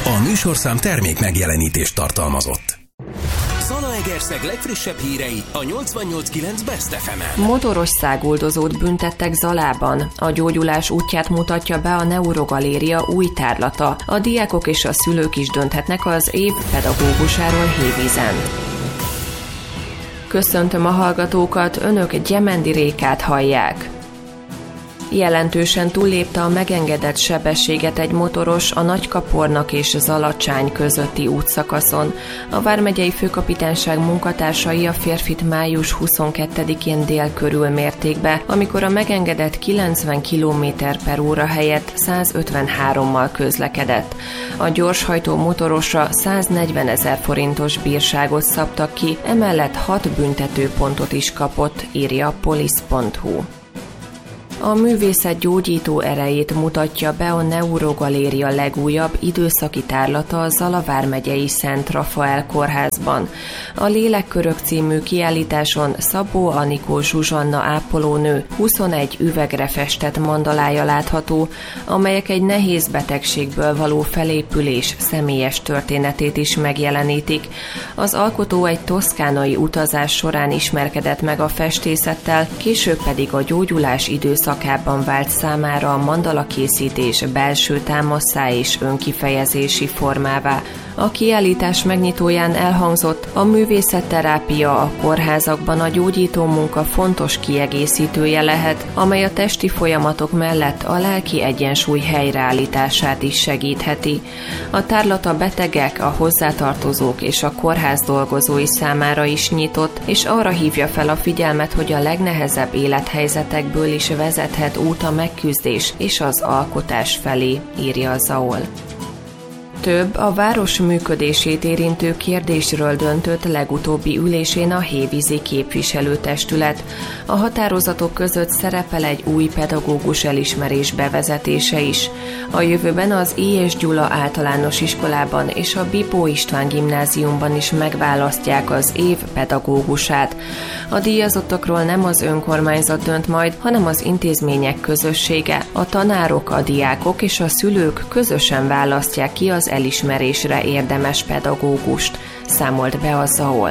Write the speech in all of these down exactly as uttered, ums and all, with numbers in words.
A műsorszám termék megjelenítést tartalmazott. Zalaegerszeg legfrissebb hírei a nyolcvannyolc kilenc Best ef emen. Motoros száguldozót büntettek Zalában. A gyógyulás útját mutatja be a Neurogaléria új tárlata. A diákok és a szülők is dönthetnek az év pedagógusáról Hévízen. Köszöntöm a hallgatókat, önök Gyemendi Rékát hallják. Jelentősen túllépte a megengedett sebességet egy motoros a Nagykapornak és Zalacsány közötti útszakaszon. A vármegyei főkapitányság munkatársai a férfit május huszonkettedikén dél körül mérték be, amikor a megengedett kilencven kilométer per óra helyett száz ötvenhárommal közlekedett. A gyorshajtó motorosra száznegyvenezer forintos bírságot szabtak ki, emellett hat büntetőpontot is kapott, írja a polisz pont hu. A művészet gyógyító erejét mutatja be a Neurogaléria legújabb időszaki tárlata a Zala vármegyei Szent Rafael kórházban. A Lélekkörök című kiállításon Szabó Anikó Zsuzsanna ápolónő huszonegy üvegre festett mandalája látható, amelyek egy nehéz betegségből való felépülés személyes történetét is megjelenítik. Az alkotó egy toszkánai utazás során ismerkedett meg a festészettel, később pedig a gyógyulás időszakában szakában vált számára a mandalakészítés belső támasszá és önkifejezési formává. A kiállítás megnyitóján elhangzott, a művészetterápia a kórházakban a gyógyító munka fontos kiegészítője lehet, amely a testi folyamatok mellett a lelki egyensúly helyreállítását is segítheti. A tárlat a betegek, a hozzátartozók és a kórház dolgozói számára is nyitott, és arra hívja fel a figyelmet, hogy a legnehezebb élethelyzetekből is vezethet út a megküzdés és az alkotás felé, írja a Zaol. Több a város működését érintő kérdésről döntött legutóbbi ülésén a hévízi képviselőtestület. A határozatok között szerepel egy új pedagógus elismerés bevezetése is. A jövőben az I. és Gyula általános iskolában és a Bibó István gimnáziumban is megválasztják az év pedagógusát. A díjazottakról nem az önkormányzat dönt majd, hanem az intézmények közössége. A tanárok, a diákok és a szülők közösen választják ki az elismerésre érdemes pedagógust, számolt be a Zaol.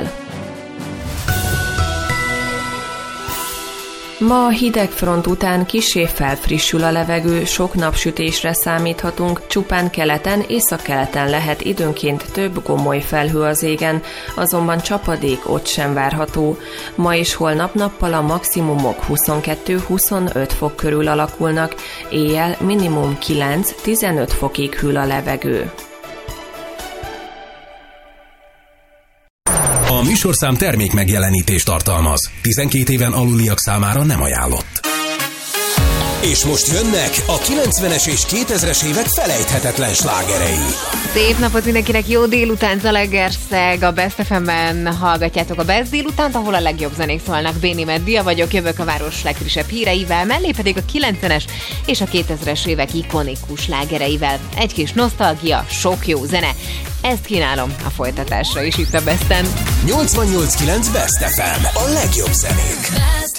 Ma a hidegfront után kissé felfrissül a levegő, sok napsütésre számíthatunk, csupán keleten, északkeleten lehet időnként több gomoly felhő az égen, azonban csapadék ott sem várható. Ma és holnap nappal a maximumok huszonkettő-huszonöt fok körül alakulnak, éjjel minimum kilenc-tizenöt fokig hűl a levegő. A műsorszám termék megjelenítést tartalmaz. tizenkét éven aluliak számára nem ajánlott. És most jönnek a kilencvenes és kétezres évek felejthetetlen slágerei. Szép napot mindenkinek, jó délután, Zalaegerszeg, a Best ef emen hallgatjátok a Best délutánt, ahol a legjobb zenék szólnak. Béni Meddia vagyok, jövök a város legfrissebb híreivel, mellé pedig a kilencvenes és a kétezres évek ikonikus slágereivel. Egy kis nosztalgia, sok jó zene. Ezt kínálom a folytatásra is itt a Besten. nyolcvannyolc kilenc Best ef em, a legjobb zenék.